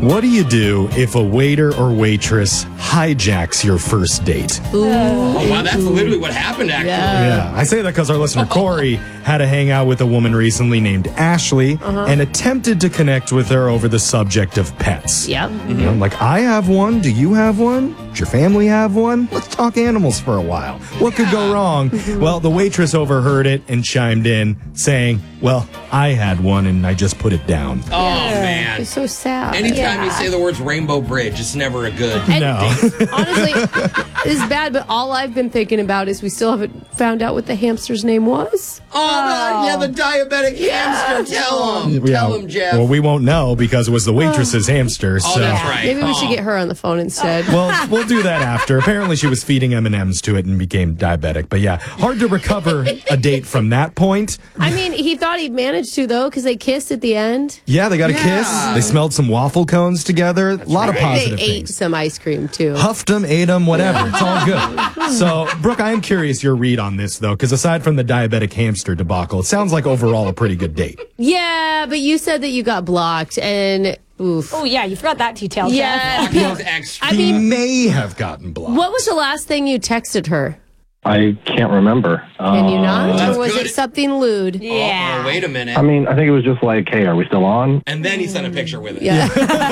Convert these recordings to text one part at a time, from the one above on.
What do you do if a waiter or waitress hijacks your first date? Oh, wow, that's literally what happened, actually. Yeah, I say that because our listener Corey had to hang out with a woman recently named Ashley and attempted to connect with her over the subject of pets. Yep. You know, like, I have one. Do you have one? Does your family have one? Let's talk animals for a while. What could go wrong? Well, the waitress overheard it and chimed in saying, well, I had one and I just put it down. Oh, man. It's so sad. Anytime you say the words Rainbow Bridge, it's never a good. And No. honestly, this is bad, but all I've been thinking about is we still haven't found out what the hamster's name was. Oh, the diabetic hamster. Tell him. Tell him, Jeff. Well, we won't know because it was the waitress's hamster. Oh, So. that's right. Maybe we should get her on the phone instead. Well, we'll do that after. Apparently, she was feeding M&Ms to it and became diabetic. But yeah, hard to recover a date from that point. I mean, he thought he'd managed to, though, because they kissed at the end. Yeah, they got a kiss. They smelled some waffle cones together. A lot of positive They ate things. some ice cream, too. Huffed them, ate them, whatever. It's all good. So, Brooke, I am curious your read on this, though, because aside from the diabetic hamster debacle, it sounds like overall a pretty good date. Yeah, but you said that you got blocked, and oof. Oh, yeah, you forgot that detail, Jeff. Yeah. Blocking was extra. I He mean, may have gotten blocked. what was the last thing you texted her? I can't remember. Can you not? That's Or was good. it something lewd? Yeah. Oh, wait a minute. I mean, I think it was just like, hey, are we still on? And then he sent a picture with it. Yeah.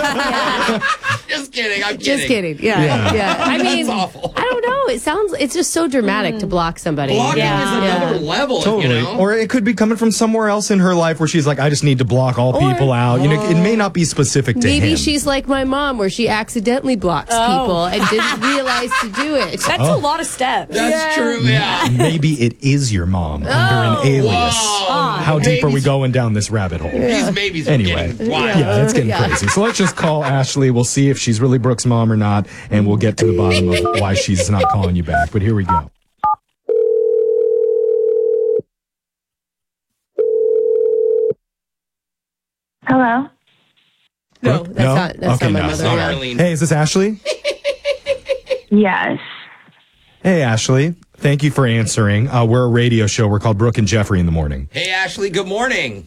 Just kidding. I'm kidding. Just kidding. Yeah. I mean, That's awful. I don't know. It's just so dramatic to block somebody. Blocking is another level, Totally. you know? Or it could be coming from somewhere else in her life where she's like, I just need to block all people out. You know, it may not be specific to Maybe him. she's like my mom, where she accidentally blocks people and didn't realize to do it. That's a lot of steps. That's true, yeah. Maybe it is your mom under an alias. Whoa. How deep are we going down this rabbit hole? These babies are Anyway, getting wild. yeah, it's getting crazy. So let's just call Ashley. We'll see if she's really Brooke's mom or not, and we'll get to the bottom of why she's not calling you back. But here we go. Hello? No, that's not Okay, my no. mother. Not yeah. Arlene. Hey, is this Ashley? Yes. Hey, Ashley. Thank you for answering. We're a radio show. We're called Brooke and Jeffrey in the morning. Hey, Ashley, good morning.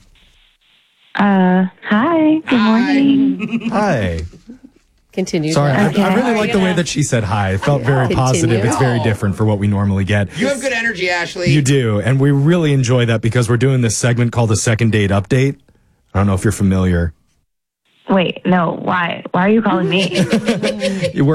Hi. Good morning. Hi. Continue. Sorry, Jeff. I really like the way that she said hi. It felt very positive. Continue. It's very different for what we normally get. You have good energy, Ashley. You do, and we really enjoy that because we're doing this segment called the Second Date Update. I don't know if you're familiar. Wait, no. Why? Why are you calling me? We're